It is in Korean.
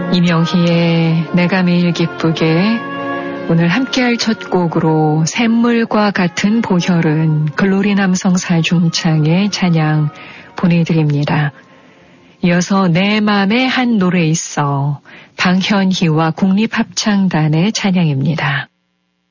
이명희의 내가 매일 기쁘게 오늘 함께할 첫 곡으로 샘물과 같은 보혈은 글로리 남성 사중창의 찬양 보내드립니다. 이어서 내 맘에 한 노래 있어 방현희와 국립합창단의 찬양입니다.